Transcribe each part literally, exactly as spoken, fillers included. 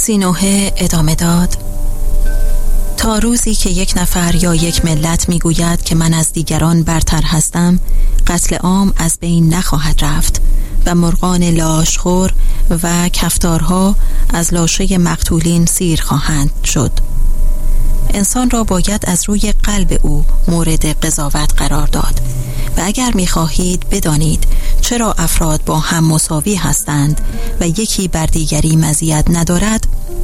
سینوحه ادامه داد: تا روزی که یک نفر یا یک ملت میگوید که من از دیگران برتر هستم، قتل عام از بین نخواهد رفت و مرغان لاشخور و کفتارها از لاشه مقتولین سیر خواهند شد. انسان را باید از روی قلب او مورد قضاوت قرار داد و اگر می‌خواهید بدانید چرا افراد با هم مساوی هستند و یکی بر دیگری مزیت ندارد،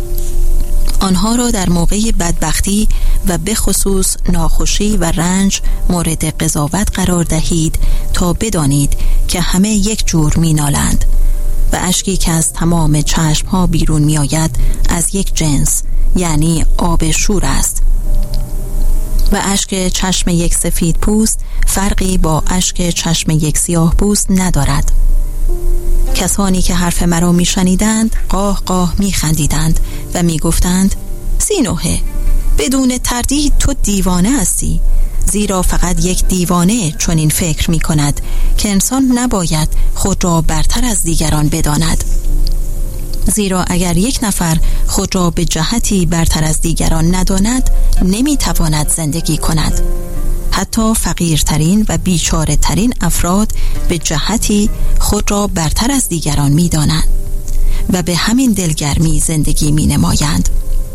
آنها را در موقع بدبختی و به خصوص ناخوشی و رنج مورد قضاوت قرار دهید تا بدانید که همه یک جور می‌نالند و اشکی که از تمام چشم‌ها بیرون می‌آید از یک جنس، یعنی آب شور است و اشک چشم یک سفید پوست فرقی با اشک چشم یک سیاه پوست ندارد. کسانی که حرف مرا می شنیدند قاه قاه می خندیدند و می گفتند: سینوحه، بدون تردید تو دیوانه هستی، زیرا فقط یک دیوانه چنین فکر می کند که انسان نباید خود را برتر از دیگران بداند، زیرا اگر یک نفر خود را به جهتی برتر از دیگران نداند نمی تواند زندگی کند. حتی فقیرترین و بیچاره ترین افراد به جهتی خود را برتر از دیگران می دانند و به همین دلگرمی زندگی می نمایند.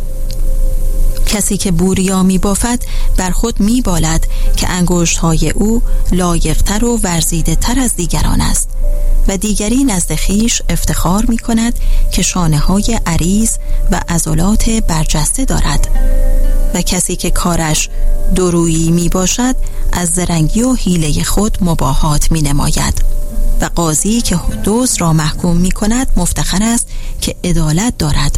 کسی که بوریا می بافد بر خود می بالد که انگشت های او لایقتر و ورزیده تر از دیگران است و دیگری نزد خویش افتخار می کند که شانه های عریض و عضلات برجسته دارد و کسی که کارش دورویی می باشد از زرنگی و حیله خود مباهات می نماید و قاضی که دزد را محکوم می کند مفتخر است که عدالت دارد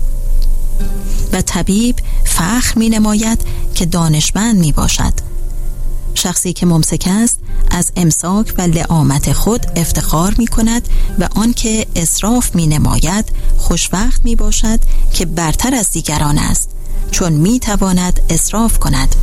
و طبیب فخر می نماید که دانشمند می باشد. شخصی که ممسک است از امساک و لعامت خود افتخار می کند و آن که اسراف می نماید خوشوقت می باشد که برتر از دیگران است، چون می تواند اسراف کند.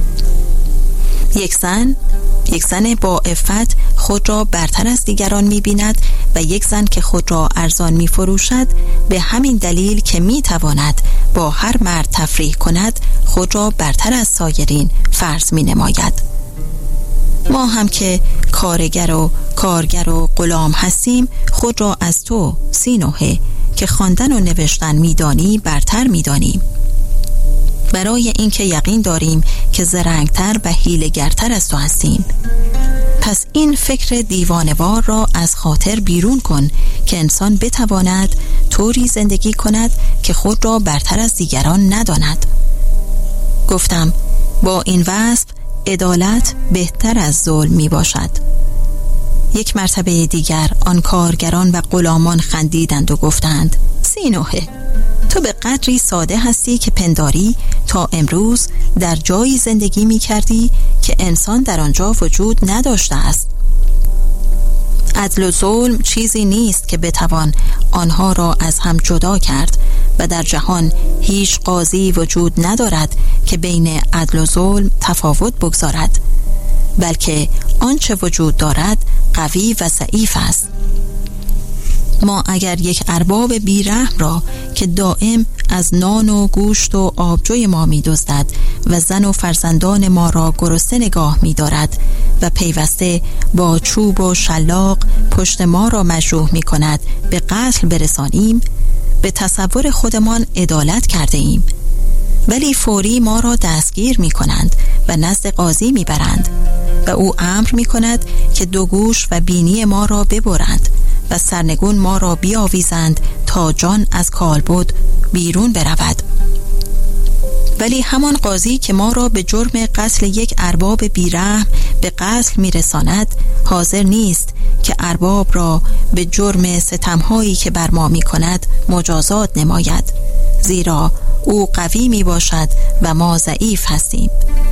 یک زن یک زن با عفت خود را برتر از دیگران می بیند و یک زن که خود را ارزان می فروشد به همین دلیل که می تواند با هر مرد تفریح کند خود را برتر از سایرین فرض می نماید. ما هم که کارگر و کارگر و غلام هستیم خود را از تو سینوحه که خواندن و نوشتن می دانی برتر می دانیم، برای اینکه یقین داریم که زرنگتر و حیله‌گرتر از تو هستیم. پس این فکر دیوانوار را از خاطر بیرون کن که انسان بتواند طوری زندگی کند که خود را برتر از دیگران نداند. گفتم با این وصف عدالت بهتر از ظلم می باشد. یک مرتبه دیگر آن کارگران و غلامان خندیدند و گفتند: سینوحه، تو به قدری ساده هستی که پنداری تا امروز در جایی زندگی می کردی که انسان در آنجا وجود نداشته است. عدل و ظلم چیزی نیست که بتوان آنها را از هم جدا کرد و در جهان هیچ قاضی وجود ندارد که بین عدل و ظلم تفاوت بگذارد، بلکه آنچه وجود دارد قوی و ضعیف است. ما اگر یک ارباب بیرحم را که دائم از نان و گوشت و آبجوی ما می دزدد و زن و فرزندان ما را گرسنه نگاه می دارد و پیوسته با چوب و شلاق پشت ما را مجروح می کند به قتل برسانیم، به تصور خودمان عدالت کرده ایم، ولی فوری ما را دستگیر می کنند و نزد قاضی می برند و او امر می کند که دو گوش و بینی ما را ببرند و سرنگون ما را بیاویزند تا جان از کالبد بیرون برود. ولی همان قاضی که ما را به جرم قتل یک ارباب بیرحم به قتل میرساند حاضر نیست که ارباب را به جرم ستمهایی که بر ما می کند مجازات نماید، زیرا او قوی می باشد و ما ضعیف هستیم.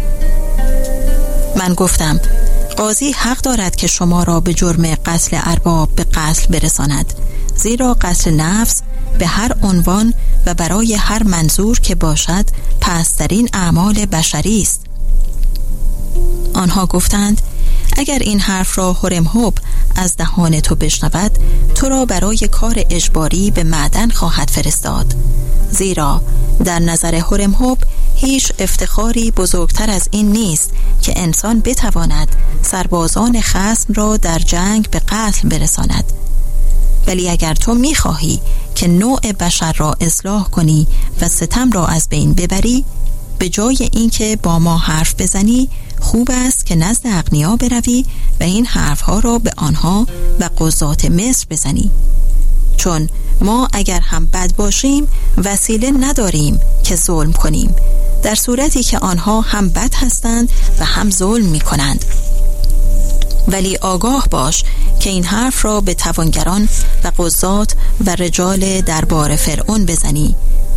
من گفتم قاضی حق دارد که شما را به جرم قتل ارباب به قتل برساند، زیرا قتل نفس به هر عنوان و برای هر منظور که باشد پسترین اعمال بشری است. آنها گفتند اگر این حرف را هورمهوب از دهان تو بشنود، تو را برای کار اجباری به معدن خواهد فرستاد. زیرا در نظر هورمهوب هیچ افتخاری بزرگتر از این نیست که انسان بتواند سربازان خصم را در جنگ به قتل برساند. ولی اگر تو می‌خواهی که نوع بشر را اصلاح کنی و ستم را از بین ببری، به جای اینکه با ما حرف بزنی، خوب است که نزد اغنیا بروی و این حرفها را به آنها و قضات مصر بزنی. چون ما اگر هم بد باشیم وسیله نداریم که ظلم کنیم، در صورتی که آنها هم بد هستند و هم ظلم می کنند. ولی آگاه باش که این حرف را به توانگران و قضات و رجال دربار فرعون بزنی،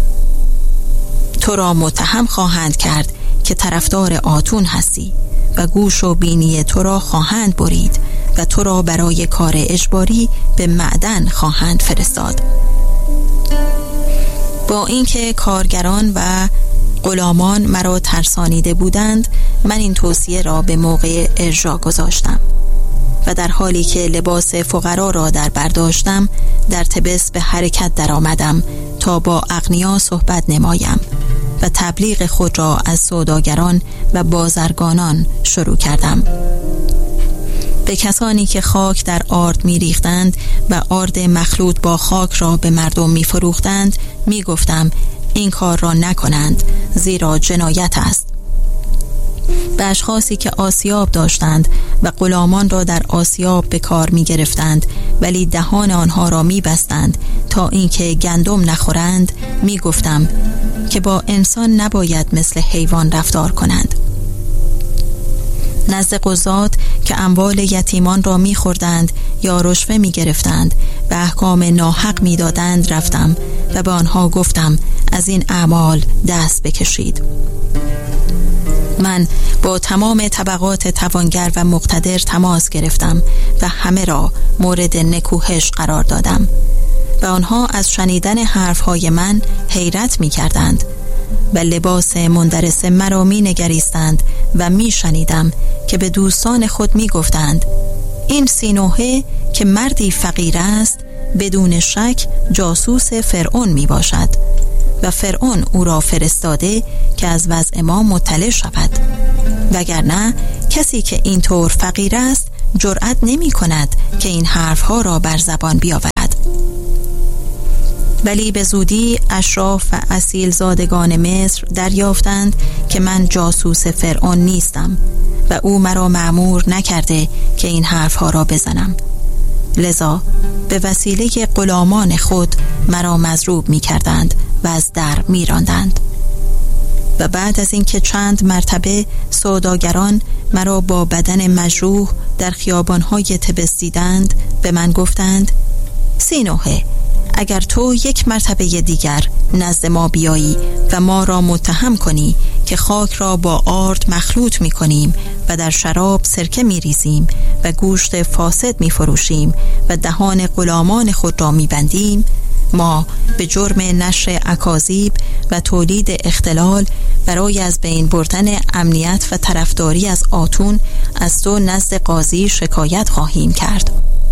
تو را متهم خواهند کرد که طرفدار آتون هستی و گوش و بینی تو را خواهند برید و تو را برای کار اجباری به معدن خواهند فرستاد. با اینکه کارگران و غلامان مرا ترسانیده بودند، من این توصیه را به موقع اجرا گذاشتم و در حالی که لباس فقرا را در برداشتم، در طبس به حرکت در آمدم تا با اغنیا صحبت نمایم و تبلیغ خود را از سوداگران و بازرگانان شروع کردم. به کسانی که خاک در آرد می ریختند و آرد مخلوط با خاک را به مردم می فروختند می گفتم این کار را نکنند، زیرا جنایت است. به اشخاصی که آسیاب داشتند و غلامان را در آسیاب به کار می گرفتند ولی دهان آنها را می بستند تا اینکه گندم نخورند، می گفتم که با انسان نباید مثل حیوان رفتار کنند. نزد قضات که اموال یتیمان را می خوردند یا رشوه می گرفتند و احکام ناحق می دادند رفتم و به آنها گفتم از این اعمال دست بکشید. من با تمام طبقات توانگر و مقتدر تماس گرفتم و همه را مورد نکوهش قرار دادم و آنها از شنیدن حرفهای من حیرت می کردند و لباس مندرس مرا می نگریستند و می شنیدم که به دوستان خود می گفتند این سینوحه که مردی فقیر است بدون شک جاسوس فرعون می باشد و فرعون او را فرستاده که از وضع ما مطلع شود، وگرنه کسی که اینطور فقیر است جرأت نمی کند که این حرفها را بر زبان بیاورد. ولی به زودی اشراف و اصیل زادگان مصر دریافتند که من جاسوس فرعون نیستم و او مرا مأمور نکرده که این حرفها را بزنم، لذا به وسیله غلامان خود مرا مضروب می کردند و از در می راندند. و بعد از اینکه چند مرتبه سوداگران مرا با بدن مجروح در خیابان‌های طبس دیدند، به من گفتند سینوحه، اگر تو یک مرتبه دیگر نزد ما بیایی و ما را متهم کنی که خاک را با آرد مخلوط می کنیم و در شراب سرکه می ریزیم و گوشت فاسد می فروشیم و دهان غلامان خود را می بندیم، ما به جرم نشر اکاذیب و تولید اختلال برای از بین بردن امنیت و طرفداری از آتون از تو نزد قاضی شکایت خواهیم کرد.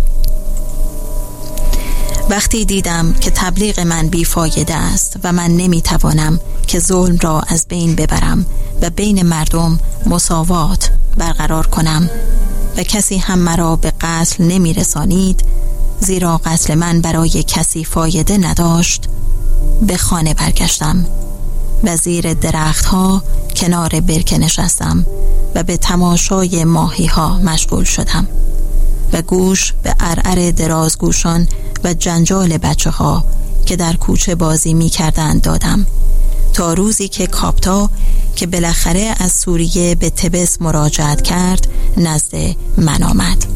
وقتی دیدم که تبلیغ من بیفایده است و من نمیتوانم که ظلم را از بین ببرم و بین مردم مساوات برقرار کنم و کسی هم مرا به قتل نمیرسانید، زیرا قتل من برای کسی فایده نداشت، به خانه برگشتم و زیر درختها کنار برکه نشستم و به تماشای ماهی ها مشغول شدم و گوش به عرعر درازگوشان و جنجال بچه ها که در کوچه بازی می کردند دادم، تا روزی که کاپتا که بالاخره از سوریه به طبس مراجعت کرد نزد من آمد.